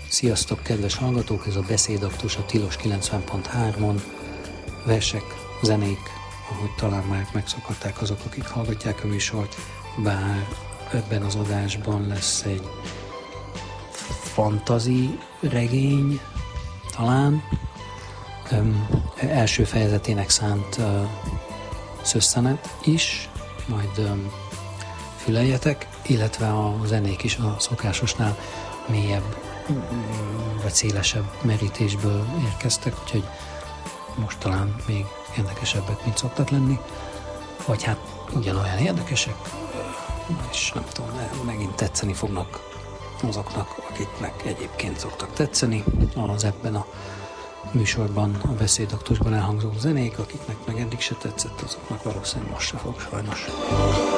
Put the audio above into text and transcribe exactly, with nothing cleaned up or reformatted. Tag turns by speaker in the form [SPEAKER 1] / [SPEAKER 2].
[SPEAKER 1] Sziasztok, kedves hallgatók! Ez a Beszédaktus a Tilos kilencven pont három-on. Versek, zenék, ahogy talán már megszokhatták azok, akik hallgatják a műsort, bár ebben az adásban lesz egy fantasy regény, talán Öm, első fejezetének szánt uh, szösszenet is, majd um, füleljetek, illetve a zenék is a szokásosnál mélyebb vagy szélesebb merítésből érkeztek, úgyhogy most talán még érdekesebbek, mint szoktak lenni, vagy hát ugyanolyan érdekesek, és nem tudom, megint tetszeni fognak azoknak, akiknek egyébként szoktak tetszeni az ebben a műsorban, a Beszédaktusban elhangzó zenék, akiknek meg eddig se tetszett, azoknak valószínűleg most se fog, sajnos.